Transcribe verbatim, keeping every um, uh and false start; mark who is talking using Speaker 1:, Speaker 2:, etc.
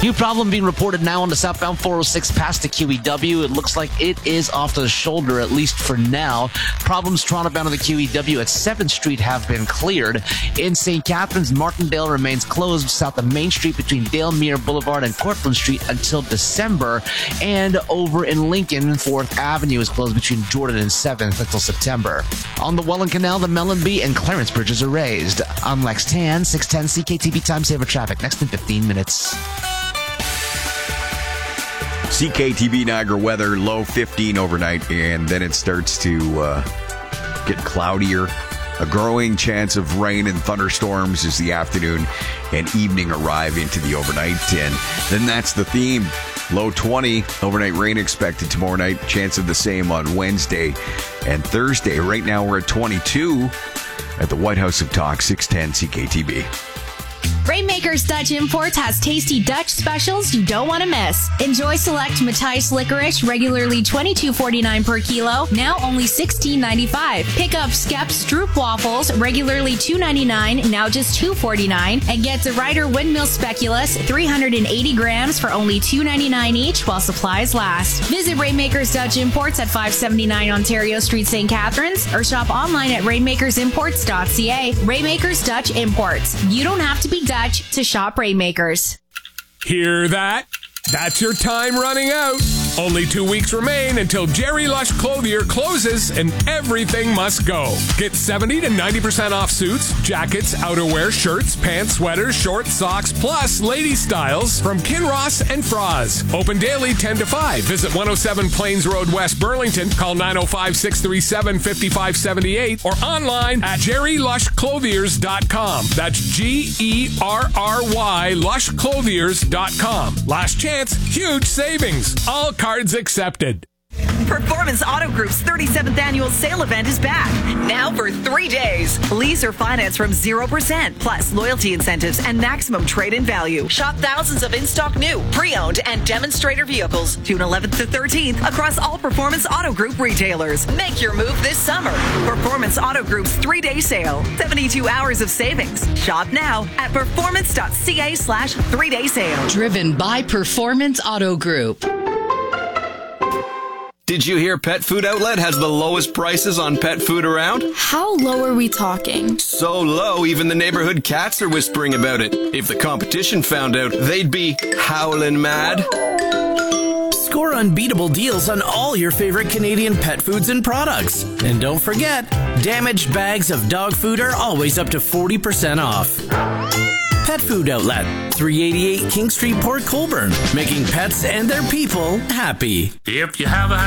Speaker 1: New problem being reported now on the southbound four oh six past the Q E W. It looks like it is off the shoulder, at least for now. Problems Toronto bound on the Q E W at seventh Street have been cleared. In Saint Catharines, Martindale remains closed south of Main Street between Dale-Mere Boulevard and Cortlandt Street until December. And over in Lincoln, fourth Avenue is closed between Jordan and seventh until September. On the Welland Canal, the Mellenby and Clarence bridges are raised. I'm Lex Tan, six ten C K T V Time Saver Traffic. Next in fifteen minutes.
Speaker 2: C K T V Niagara weather, low fifteen overnight, and then it starts to uh, get cloudier. A growing chance of rain and thunderstorms as the afternoon and evening arrive into the overnight. And then that's the theme. Low twenty, overnight rain expected tomorrow night. Chance of the same on Wednesday and Thursday. Right now we're at twenty-two at the White House of Talk, six ten C K T V.
Speaker 3: Rainmakers Dutch Imports has tasty Dutch specials you don't want to miss. Enjoy select Matthijs licorice, regularly twenty-two forty-nine per kilo, now only sixteen ninety-five. Pick up Skep Stroop waffles, regularly two ninety-nine, now just two forty-nine, and get the Ryder Windmill Speculoos, three hundred eighty grams for only two ninety-nine each while supplies last. Visit Rainmakers Dutch Imports at five seventy-nine Ontario Street, Saint Catharines, or shop online at rainmakers imports dot c a. Rainmakers Dutch Imports. You don't have to be Dutch to shop Rainmakers.
Speaker 4: Hear that? That's your time running out. Only two weeks remain until Jerry Lush Clothier closes and everything must go. Get seventy to ninety percent off suits, jackets, outerwear, shirts, pants, sweaters, shorts, socks, plus lady styles from Kinross and Froz. Open daily ten to five. Visit one oh seven Plains Road, West Burlington. Call nine oh five, six three seven, five five seven eight or online at jerry lush clothiers dot com. That's G E R R Y lush clothiers dot com. Last chance, huge savings. All cards accepted.
Speaker 5: Performance Auto Group's thirty-seventh annual sale event is back. Now for three days. Lease or finance from zero percent, plus loyalty incentives and maximum trade-in value. Shop thousands of in-stock new, pre-owned, and demonstrator vehicles June eleventh to thirteenth across all Performance Auto Group retailers. Make your move this summer. Performance Auto Group's three-day sale. seventy-two hours of savings. Shop now at performance dot c a slash three-day sale.
Speaker 6: Driven by Performance Auto Group.
Speaker 7: Did you hear Pet Food Outlet has the lowest prices on pet food around?
Speaker 8: How low are we talking?
Speaker 7: So low, even the neighborhood cats are whispering about it. If the competition found out, they'd be howling mad.
Speaker 9: Score unbeatable deals on all your favorite Canadian pet foods and products. And don't forget, damaged bags of dog food are always up to forty percent off. Pet Food Outlet, three eighty-eight King Street, Port Colborne, making pets and their people happy.
Speaker 10: If you have a